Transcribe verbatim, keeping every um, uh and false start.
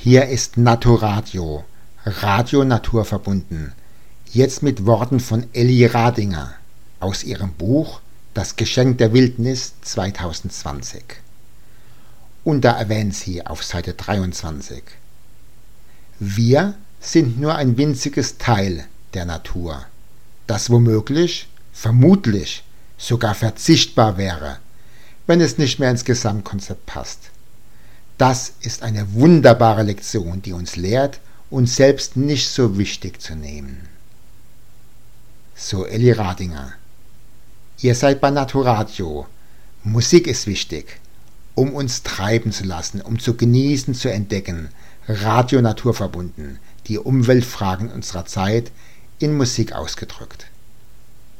Hier ist Naturadio, Radio naturverbunden, jetzt mit Worten von Elli Radinger aus ihrem Buch Das Geschenk der Wildnis zweitausendzwanzig. Und da erwähnt sie auf Seite dreiundzwanzig: Wir sind nur ein winziges Teil der Natur, das womöglich, vermutlich sogar verzichtbar wäre, wenn es nicht mehr ins Gesamtkonzept passt. Das ist eine wunderbare Lektion, die uns lehrt, uns selbst nicht so wichtig zu nehmen. So Elli Radinger. Ihr seid bei Naturadio. Musik ist wichtig, um uns treiben zu lassen, um zu genießen, zu entdecken. Radio naturverbunden, die Umweltfragen unserer Zeit in Musik ausgedrückt.